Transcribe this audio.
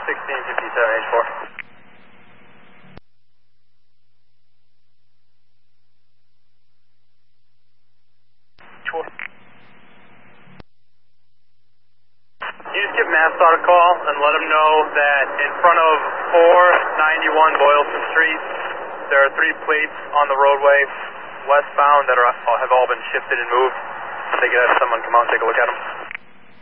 1657 H4. You just give MassDOT a call and let them know that in front of 491 Boylston Street, there are 3 plates on the roadway westbound that have all been shifted and moved. They could have someone come out and take a look at them.